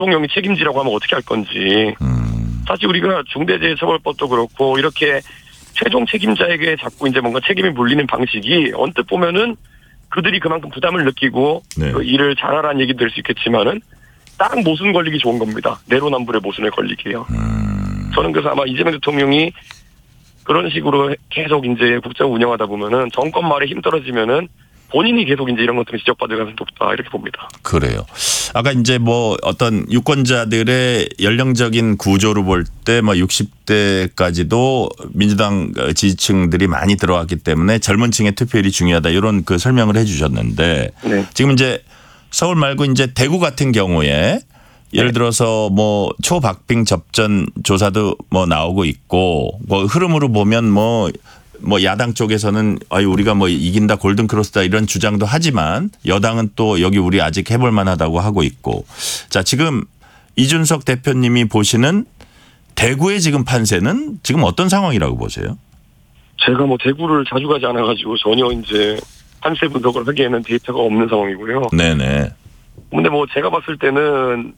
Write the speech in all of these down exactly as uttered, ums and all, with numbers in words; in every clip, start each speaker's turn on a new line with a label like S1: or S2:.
S1: 대통령이 책임지라고 하면 어떻게 할 건지.
S2: 음.
S1: 사실 우리가 중대재해처벌법도 그렇고 이렇게 최종 책임자에게 자꾸 이제 뭔가 책임이 물리는 방식이 언뜻 보면은 그들이 그만큼 부담을 느끼고
S2: 네.
S1: 그 일을 잘하라는 얘기 될 수 있겠지만은 딱 모순 걸리기 좋은 겁니다. 내로남불의 모순에 걸리게요.
S2: 음.
S1: 저는 그래서 아마 이재명 대통령이 그런 식으로 계속 이제 국정을 운영하다 보면은 정권 말에 힘 떨어지면은 본인이 계속 이제 이런 것들을 지적받을 가능성이 높다 이렇게 봅니다.
S2: 그래요. 아까 이제 뭐 어떤 유권자들의 연령적인 구조로 볼 때 뭐 육십 대까지도 민주당 지지층들이 많이 들어왔기 때문에 젊은 층의 투표율이 중요하다 이런 그 설명을 해 주셨는데
S1: 네.
S2: 지금 이제 서울 말고 이제 대구 같은 경우에 예를 들어서 뭐 초박빙 접전 조사도 뭐 나오고 있고 뭐 흐름으로 보면 뭐 뭐 야당 쪽에서는 아유 우리가 뭐 이긴다 골든 크로스다 이런 주장도 하지만 여당은 또 여기 우리 아직 해볼 만하다고 하고 있고 자 지금 이준석 대표님이 보시는 대구의 지금 판세는 지금 어떤 상황이라고 보세요?
S1: 제가 뭐 대구를 자주 가지 않아가지고 전혀 이제 판세 분석을 하기에는 데이터가 없는 상황이고요.
S2: 네네.
S1: 근데 뭐 제가 봤을 때는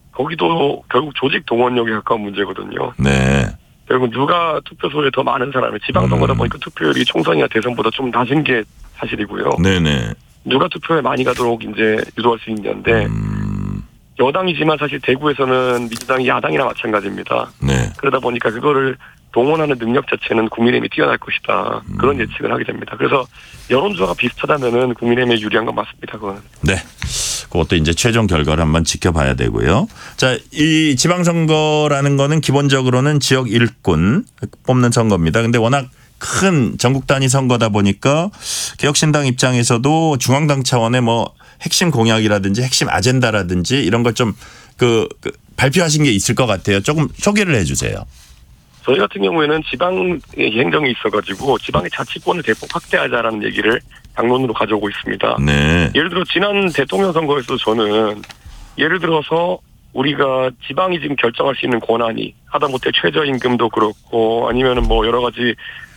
S1: 거기도 결국 조직 동원력에 가까운 문제거든요.
S2: 네.
S1: 결국 누가 투표소에 더 많은 사람이 지방선거다 보니까 투표율이 총선이나 대선보다 좀 낮은 게 사실이고요.
S2: 네네.
S1: 누가 투표에 많이 가도록 이제 유도할 수 있는데
S2: 음.
S1: 여당이지만 사실 대구에서는 민주당이 야당이나 마찬가지입니다.
S2: 네.
S1: 그러다 보니까 그거를 동원하는 능력 자체는 국민의힘이 뛰어날 것이다. 그런 예측을 하게 됩니다. 그래서 여론조사가 비슷하다면은 국민의힘에 유리한 건 맞습니다. 그거는.
S2: 네. 그것도 이제 최종 결과를 한번 지켜봐야 되고요. 자, 이 지방선거라는 거는 기본적으로는 지역 일꾼 뽑는 선거입니다. 근데 워낙 큰 전국 단위 선거다 보니까 개혁신당 입장에서도 중앙당 차원의 뭐 핵심 공약이라든지 핵심 아젠다라든지 이런 걸 좀 그 그 발표하신 게 있을 것 같아요. 조금 소개를 해 주세요.
S1: 저희 같은 경우에는 지방의 행정이 있어가지고 지방의 자치권을 대폭 확대하자라는 얘기를 당론으로 가져오고 있습니다.
S2: 네.
S1: 예를 들어 지난 대통령 선거에서 저는 예를 들어서 우리가 지방이 지금 결정할 수 있는 권한이 하다못해 최저임금도 그렇고 아니면은 뭐 여러 가지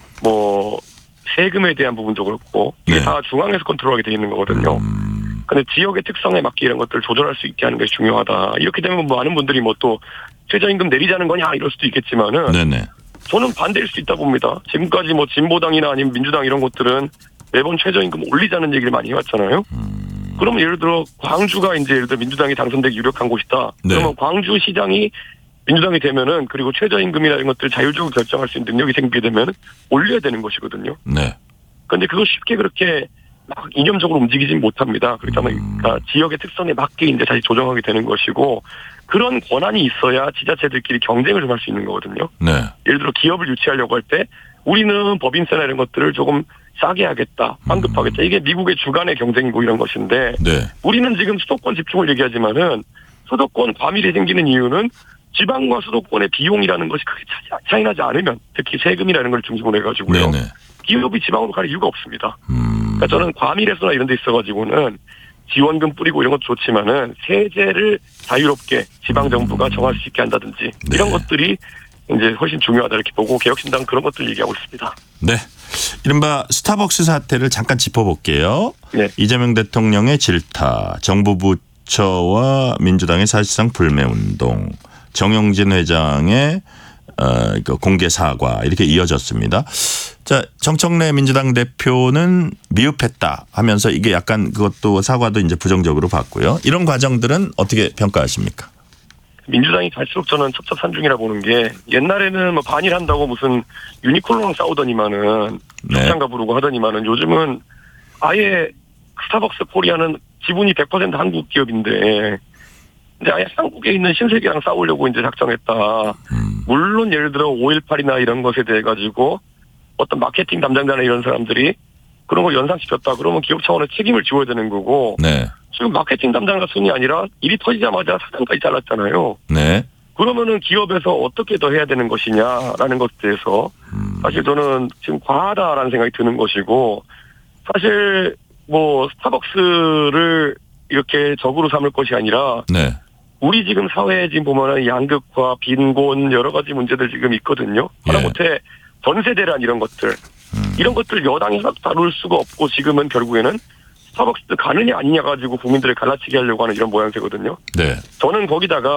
S1: 뭐 세금에 대한 부분도 그렇고 이게
S2: 네.
S1: 다 중앙에서 컨트롤하게 돼 있는 거거든요.
S2: 음.
S1: 근데 지역의 특성에 맞게 이런 것들을 조절할 수 있게 하는 것이 중요하다. 이렇게 되면 뭐 많은 분들이 뭐 또 최저임금 내리자는 거냐 이럴 수도 있겠지만은
S2: 네네.
S1: 저는 반대일 수 있다 봅니다. 지금까지 뭐 진보당이나 아니면 민주당 이런 것들은 매번 최저임금 올리자는 얘기를 많이 해왔잖아요.
S2: 음.
S1: 그러면 예를 들어 광주가 이제 예를 들어 민주당이 당선되기 유력한 곳이다.
S2: 네.
S1: 그러면 광주시장이 민주당이 되면은 그리고 최저임금이나 이런 것들을 자율적으로 결정할 수 있는 능력이 생기게 되면 올려야 되는 것이거든요.
S2: 네.
S1: 그런데 그거 쉽게 그렇게 막 이념적으로 움직이진 못합니다. 그렇다 보니까
S2: 음.
S1: 지역의 특성에 맞게 이제 다시 조정하게 되는 것이고 그런 권한이 있어야 지자체들끼리 경쟁을 좀 할 수 있는 거거든요.
S2: 네.
S1: 예를 들어 기업을 유치하려고 할 때 우리는 법인세나 이런 것들을 조금 싸게 하겠다, 환급하겠다. 이게 미국의 주간의 경쟁이고 이런 것인데
S2: 네.
S1: 우리는 지금 수도권 집중을 얘기하지만은 수도권 과밀이 생기는 이유는 지방과 수도권의 비용이라는 것이 크게 차이 나지 않으면 특히 세금이라는 걸 중심으로 해가지고요.
S2: 네네.
S1: 기업이 지방으로 갈 이유가 없습니다.
S2: 음.
S1: 그러니까 저는 과밀해서나 이런 데 있어가지고는 지원금 뿌리고 이런 것도 좋지만은 세제를 자유롭게 지방정부가 정할 수 있게 한다든지
S2: 네.
S1: 이런 것들이 이제 훨씬 중요하다 이렇게 보고 개혁신당은 그런 것들 얘기하고 있습니다.
S2: 네. 이른바 스타벅스 사태를 잠깐 짚어볼게요.
S1: 네.
S2: 이재명 대통령의 질타, 정부 부처와 민주당의 사실상 불매운동, 정영진 회장의 어, 공개 사과 이렇게 이어졌습니다. 자, 정청래 민주당 대표는 미흡했다 하면서 이게 약간 그것도 사과도 이제 부정적으로 봤고요. 이런 과정들은 어떻게 평가하십니까?
S1: 민주당이 갈수록 저는 첩첩산중이라 보는 게 옛날에는 뭐 반일한다고 무슨 유니콜로랑 싸우더니만은
S2: 네.
S1: 장가 부르고 하더니만은 요즘은 아예 스타벅스 코리아는 지분이 백 퍼센트 한국 기업인데 이제 아예 한국에 있는 신세계랑 싸우려고 이제 작정했다.
S2: 음.
S1: 물론 예를 들어 오일팔이나 이런 것에 대해 가지고 어떤 마케팅 담당자나 이런 사람들이 그런 걸 연상시켰다. 그러면 기업 차원에서 책임을 지워야 되는 거고
S2: 네.
S1: 지금 마케팅 담당자 순이 아니라 일이 터지자마자 사장까지 잘랐잖아요.
S2: 네.
S1: 그러면은 기업에서 어떻게 더 해야 되는 것이냐라는 것에 대해서
S2: 음.
S1: 사실 저는 지금 과하다라는 생각이 드는 것이고 사실 뭐 스타벅스를 이렇게 적으로 삼을 것이 아니라
S2: 네.
S1: 우리 지금 사회에 지금 보면은 양극화, 빈곤 여러 가지 문제들 지금 있거든요.
S2: 예.
S1: 하다못해 전세 대란 이런 것들
S2: 음.
S1: 이런 것들 여당이 하나도 다룰 수가 없고 지금은 결국에는 스타벅스 가느냐 아니냐 가지고 국민들을 갈라치게 하려고 하는 이런 모양새거든요.
S2: 네.
S1: 저는 거기다가